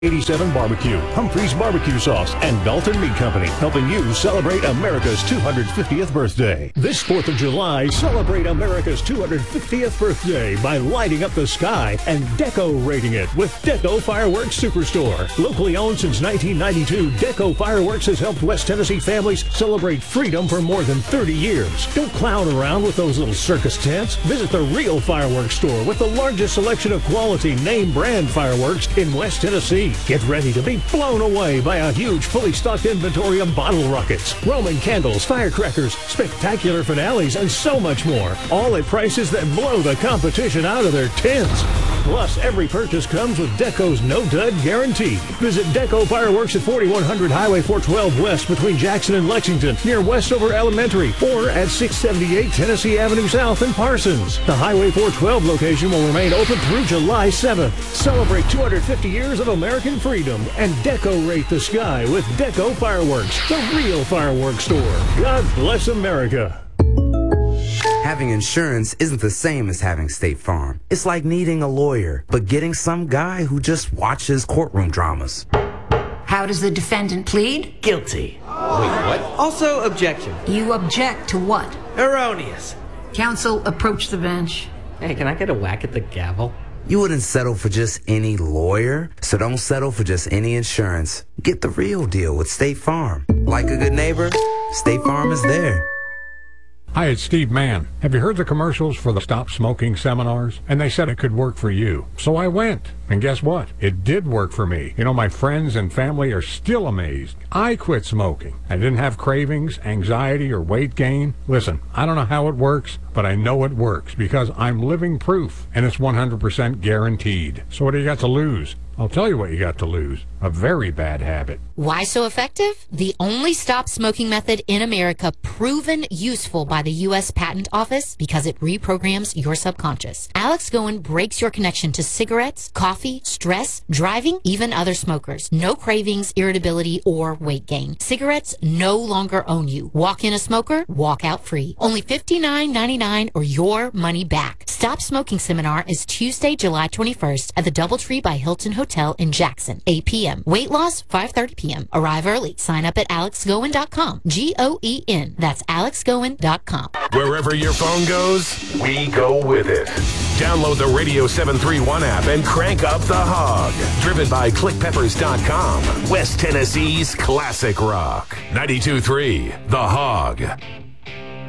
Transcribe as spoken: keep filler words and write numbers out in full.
eighty-seven Barbecue, Humphreys Barbecue Sauce, and Dalton Meat Company, helping you celebrate America's two hundred fiftieth birthday. This fourth of July, celebrate America's two hundred fiftieth birthday by lighting up the sky and decorating it with Deco Fireworks Superstore. Locally owned since nineteen ninety-two, Deco Fireworks has helped West Tennessee families celebrate freedom for more than thirty years. Don't clown around with those little circus tents. Visit the real fireworks store with the largest selection of quality name brand fireworks in West Tennessee. Get ready to be blown away by a huge, fully stocked inventory of bottle rockets, Roman candles, firecrackers, spectacular finales, and so much more. All at prices that blow the competition out of their tins. Plus, every purchase comes with Deco's no-dud guarantee. Visit Deco Fireworks at forty-one hundred Highway four twelve West between Jackson and Lexington, near Westover Elementary, or at six seventy-eight Tennessee Avenue South in Parsons. The Highway four twelve location will remain open through July seventh. Celebrate two hundred fifty years of American freedom and decorate the sky with Deco Fireworks, the real fireworks store. God bless America. Having insurance isn't the same as having State Farm. It's like needing a lawyer, but getting some guy who just watches courtroom dramas. How does the defendant plead? Guilty. Wait, what? Also, objection. You object to what? Erroneous. Counsel, approach the bench. Hey, can I get a whack at the gavel? You wouldn't settle for just any lawyer, so don't settle for just any insurance. Get the real deal with State Farm. Like a good neighbor, State Farm is there. Hi, it's Steve Mann. Have you heard the commercials for the Stop Smoking seminars? And they said it could work for you. So I went. And guess what? It did work for me. You know, my friends and family are still amazed. I quit smoking. I didn't have cravings, anxiety, or weight gain. Listen, I don't know how it works, but I know it works because I'm living proof. And it's one hundred percent guaranteed. So what do you got to lose? I'll tell you what you got to lose. A very bad habit. Why so effective? The only stop smoking method in America proven useful by the U S Patent Office because it reprograms your subconscious. Alex Goen breaks your connection to cigarettes, coffee, stress, driving, even other smokers. No cravings, irritability, or weight gain. Cigarettes no longer own you. Walk in a smoker, walk out free. Only fifty-nine ninety-nine or your money back. Stop Smoking Seminar is Tuesday, July twenty-first at the Doubletree by Hilton Hotel in Jackson, eight p.m. Weight loss, five thirty p.m. Arrive early. Sign up at alex goen dot com. G O E N. That's alex goen dot com. Wherever your phone goes, we go with it. Download the Radio seven thirty-one app and crank up the hog. Driven by click peppers dot com. West Tennessee's classic rock. ninety-two point three The Hog.